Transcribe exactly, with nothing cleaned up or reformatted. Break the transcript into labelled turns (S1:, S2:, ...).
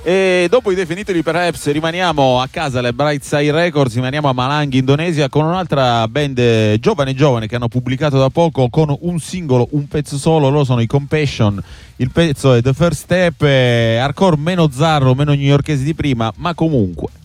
S1: E dopo i Definitely Perhaps rimaniamo a casa alle Brightside Records, rimaniamo a Malang, Indonesia, con un'altra band giovane giovane che hanno pubblicato da poco con un singolo, un pezzo solo. Loro sono i Compassion, il pezzo è The First Step, hardcore meno zarro, meno newyorkese di prima, ma comunque